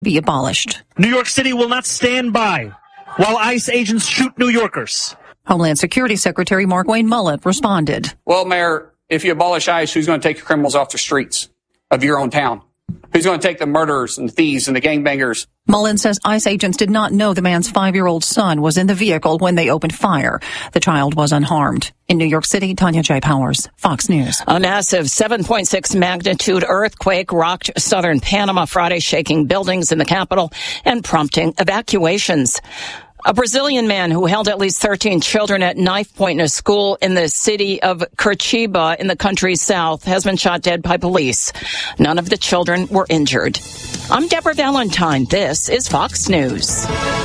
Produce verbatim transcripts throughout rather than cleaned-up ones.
be abolished. New York City will not stand by while ICE agents shoot New Yorkers. Homeland Security Secretary Markwayne Mullin responded. Well, Mayor, if you abolish ICE, who's going to take the criminals off the streets of your own town? Who's going to take the murderers and the thieves and the gangbangers? Mullin says ICE agents did not know the man's five-year-old son was in the vehicle when they opened fire. The child was unharmed. In New York City, Tanya J. Powers, Fox News. A massive seven point six magnitude earthquake rocked southern Panama Friday, shaking buildings in the capital and prompting evacuations. A Brazilian man who held at least thirteen children at knife point in a school in the city of Curitiba in the country's south has been shot dead by police. None of the children were injured. I'm Deborah Valentine. This is Fox News.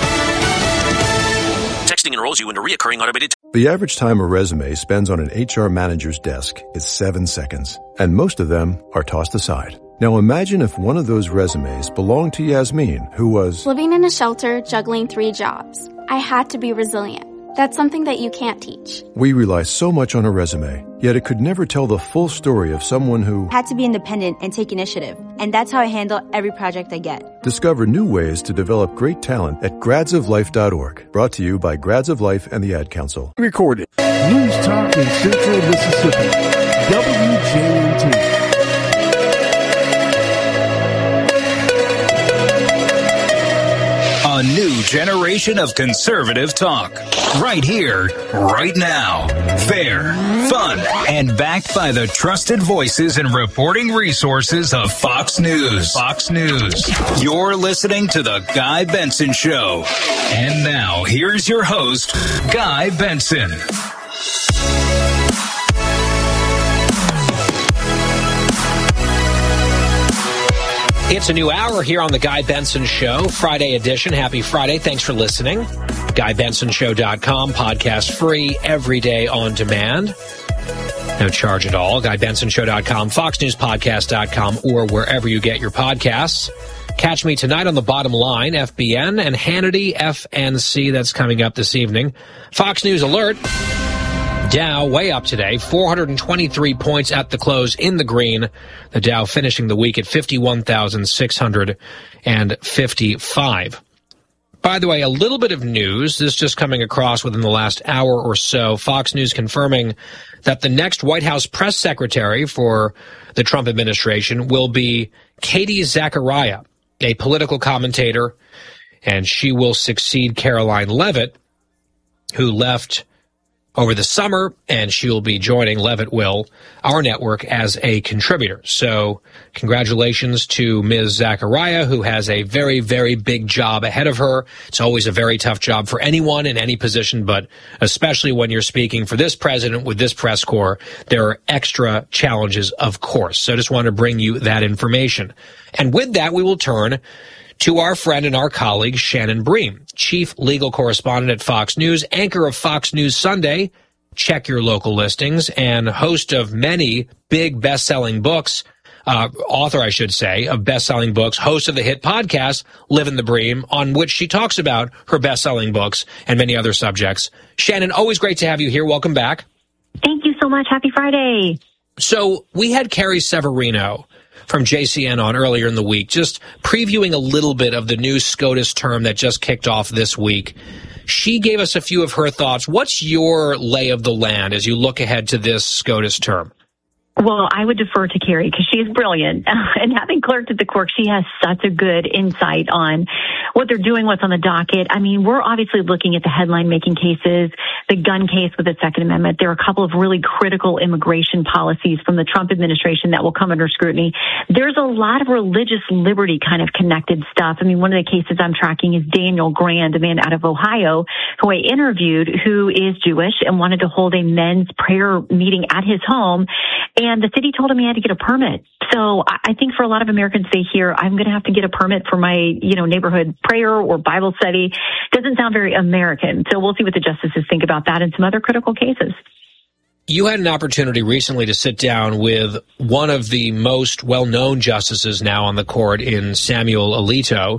Texting enrolls you in a reoccurring automated... The average time a resume spends on an H R manager's desk is seven seconds, and most of them are tossed aside. Now imagine if one of those resumes belonged to Yasmin, who was living in a shelter, juggling three jobs. I had to be resilient. That's something that you can't teach. We rely so much on a resume, yet it could never tell the full story of someone who had to be independent and take initiative. And that's how I handle every project I get. Discover new ways to develop great talent at grads of life dot org. Brought to you by Grads of Life and the Ad Council. Recorded. News Talk in Central Mississippi. W J M T. A new generation of conservative talk. Right here, right now. Fair, fun, and backed by the trusted voices and reporting resources of Fox News. Fox News. You're listening to The Guy Benson Show. And now, here's your host, Guy Benson. It's a new hour here on the Guy Benson Show, Friday edition. Happy Friday. Thanks for listening. Guy Benson Show dot com, podcast free, every day on demand. No charge at all. Guy Benson Show dot com, Fox News Podcast dot com, or wherever you get your podcasts. Catch me tonight on The Bottom Line, F B N, and Hannity, F N C. That's coming up this evening. Fox News Alert. Dow way up today, four hundred twenty-three points at the close in the green. The Dow finishing the week at fifty-one thousand six hundred fifty-five. By the way, a little bit of news. This just coming across within the last hour or so. Fox News confirming that the next White House press secretary for the Trump administration will be Katie Zachariah, a political commentator, and she will succeed Caroline Leavitt, who left over the summer, and she will be joining, Leavitt will, our network as a contributor. So congratulations to Miz Zachariah, who has a very, very big job ahead of her. It's always a very tough job for anyone in any position, but especially when you're speaking for this president with this press corps, there are extra challenges, of course. So I just want to bring you that information. And with that, we will turn to our friend and our colleague, Shannon Bream, chief legal correspondent at Fox News, anchor of Fox News Sunday, check your local listings, and host of many big best-selling books, uh, author, I should say, of best-selling books, host of the hit podcast, Livin' the Bream, on which she talks about her best-selling books and many other subjects. Shannon, always great to have you here. Welcome back. Thank you so much. Happy Friday. So we had Carrie Severino from J C N on earlier in the week, just previewing a little bit of the new SCOTUS term that just kicked off this week. She gave us a few of her thoughts. What's your lay of the land as you look ahead to this SCOTUS term? Well, I would defer to Carrie because she's brilliant. And having clerked at the court, she has such a good insight on what they're doing, what's on the docket. I mean, we're obviously looking at the headline-making cases, the gun case with the Second Amendment. There are a couple of really critical immigration policies from the Trump administration that will come under scrutiny. There's a lot of religious liberty kind of connected stuff. I mean, one of the cases I'm tracking is Daniel Grand, a man out of Ohio who I interviewed who is Jewish and wanted to hold a men's prayer meeting at his home. And the city told him he had to get a permit. So I think for a lot of Americans, they hear, I'm going to have to get a permit for my, you know, neighborhood prayer or Bible study. Doesn't sound very American. So we'll see what the justices think about that and some other critical cases. You had an opportunity recently to sit down with one of the most well-known justices now on the court in Samuel Alito,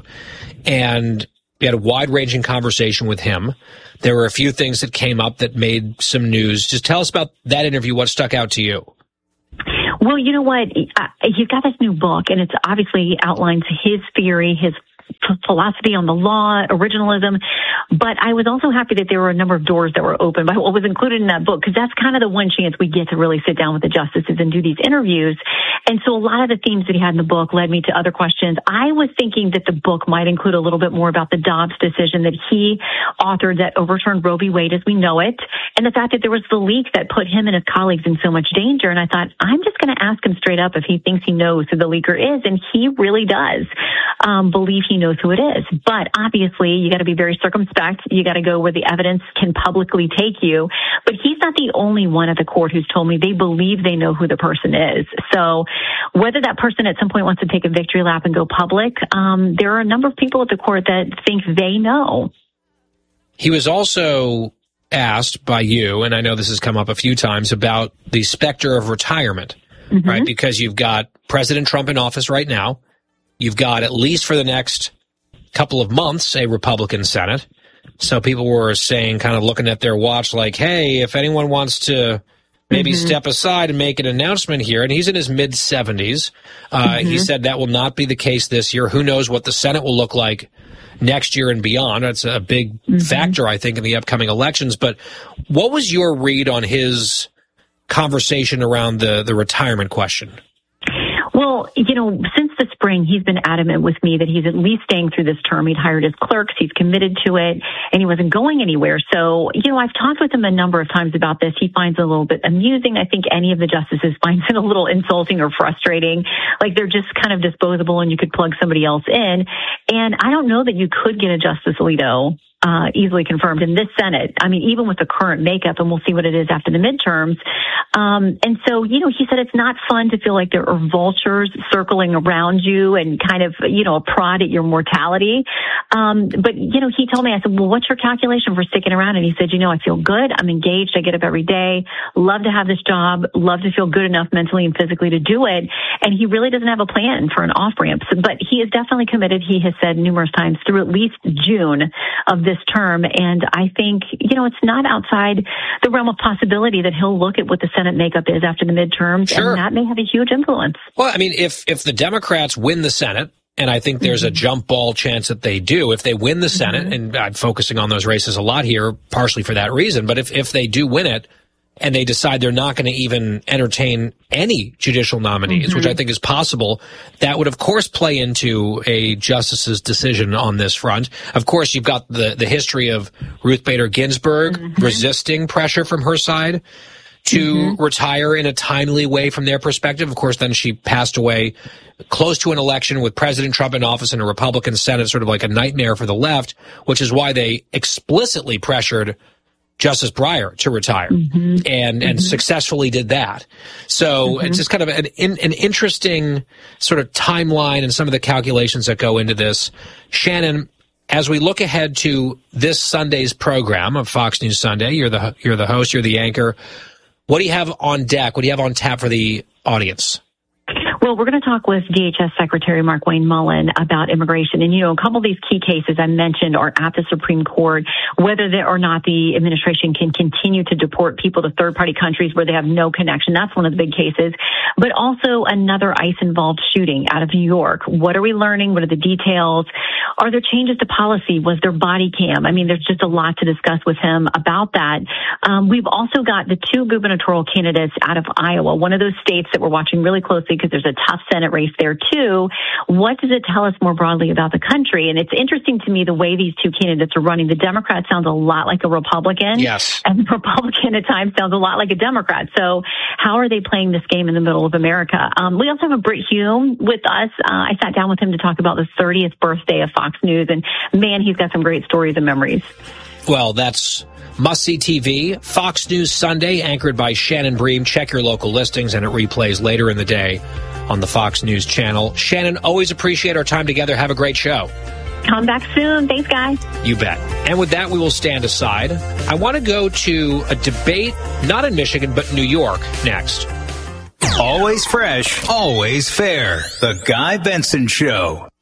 and you had a wide-ranging conversation with him. There were a few things that came up that made some news. Just tell us about that interview. What stuck out to you? Well, you know what? He's got this new book, and it's obviously outlines his theory, his philosophy on the law, originalism. But I was also happy that there were a number of doors that were open by what was included in that book, because that's kind of the one chance we get to really sit down with the justices and do these interviews. And so a lot of the themes that he had in the book led me to other questions. I was thinking that the book might include a little bit more about the Dobbs decision that he authored that overturned Roe v. Wade as we know it, and the fact that there was the leak that put him and his colleagues in so much danger. And I thought, I'm just going to ask him straight up if he thinks he knows who the leaker is, and he really does um, believe he knows who it is. But obviously, you got to be very circumspect. You got to go where the evidence can publicly take you. But he's not the only one at the court who's told me they believe they know who the person is. So whether that person at some point wants to take a victory lap and go public, um, there are a number of people at the court that think they know. He was also asked by you, and I know this has come up a few times, about the specter of retirement, mm-hmm. right? Because you've got President Trump in office right now. You've got, at least for the next couple of months, a Republican Senate. So people were saying, kind of looking at their watch like, hey, if anyone wants to maybe mm-hmm. step aside and make an announcement here, and he's in his mid-seventies. Uh, mm-hmm. He said that will not be the case this year. Who knows what the Senate will look like next year and beyond. That's a big mm-hmm. factor, I think, in the upcoming elections. But what was your read on his conversation around the, the retirement question? Well, you know, since the spring, he's been adamant with me that he's at least staying through this term. He'd hired his clerks, he's committed to it, and he wasn't going anywhere. So, you know, I've talked with him a number of times about this. He finds it a little bit amusing. I think any of the justices finds it a little insulting or frustrating. Like they're just kind of disposable and you could plug somebody else in. And I don't know that you could get a Justice Alito Uh, easily confirmed in this Senate. I mean, even with the current makeup, and we'll see what it is after the midterms. Um, and so, you know, he said it's not fun to feel like there are vultures circling around you and kind of, you know, a prod at your mortality. Um, but, you know, he told me, I said, well, what's your calculation for sticking around? And he said, you know, I feel good. I'm engaged. I get up every day. Love to have this job. Love to feel good enough mentally and physically to do it. And he really doesn't have a plan for an off-ramp. So, but he is definitely committed, he has said numerous times, through at least June of this term. And I think, you know, it's not outside the realm of possibility that he'll look at what the Senate makeup is after the midterms, sure. and that may have a huge influence. Well, I mean, if if the Democrats win the Senate, and I think there's mm-hmm. a jump ball chance that they do, if they win the Senate, mm-hmm. and I'm focusing on those races a lot here, partially for that reason, but if, if they do win it, and they decide they're not going to even entertain any judicial nominees, mm-hmm. which I think is possible, that would, of course, play into a justice's decision on this front. Of course, you've got the, the history of Ruth Bader Ginsburg mm-hmm. resisting pressure from her side to mm-hmm. retire in a timely way from their perspective. Of course, then she passed away close to an election with President Trump in office and a Republican Senate, sort of like a nightmare for the left, which is why they explicitly pressured Justice Breyer to retire, mm-hmm. and and mm-hmm. successfully did that. So mm-hmm. it's just kind of an an interesting sort of timeline and some of the calculations that go into this. Shannon, as we look ahead to this Sunday's program of Fox News Sunday, you're the you're the host, you're the anchor. What do you have on deck? What do you have on tap for the audience? Well, we're going to talk with D H S Secretary Markwayne Mullin about immigration. And, you know, a couple of these key cases I mentioned are at the Supreme Court, whether or not the administration can continue to deport people to third-party countries where they have no connection. That's one of the big cases. But also another ICE-involved shooting out of New York. What are we learning? What are the details? Are there changes to policy? Was there body cam? I mean, there's just a lot to discuss with him about that. Um, we've also got the two gubernatorial candidates out of Iowa, one of those states that we're watching really closely because there's a tough Senate race there too. What does it tell us more broadly about the country? And it's interesting to me the way these two candidates are running. The Democrat sounds a lot like a Republican. Yes. And the Republican at times sounds a lot like a Democrat. So how are they playing this game in the middle of America? Um, we also have a Brit Hume with us. Uh, I sat down with him to talk about the thirtieth birthday of Fox News. And man, he's got some great stories and memories. Well, that's must-see T V. Fox News Sunday, anchored by Shannon Bream. Check your local listings, and it replays later in the day on the Fox News channel. Shannon, always appreciate our time together. Have a great show. Come back soon. Thanks, guys. You bet. And with that, we will stand aside. I want to go to a debate, not in Michigan, but New York next. Always fresh, always fair. The Guy Benson Show.